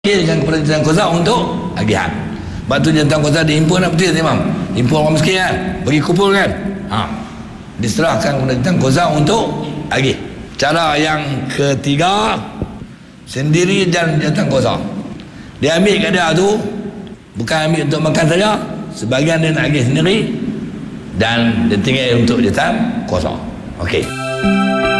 dengan kepada jantan kuasa untuk agihan. Sebab tu jantan kuasa dihimpun apa betul Imam? Himpun orang miskin kan, bagi kupul kan, diserahkan kepada jantan kuasa untuk agih. Cara yang ketiga, sendiri dan jantan kuasa, dia ambil kat dia tu, bukan ambil untuk makan saja, sebagian dia nak agih sendiri dan dia tinggal untuk jantan kuasa. Okey.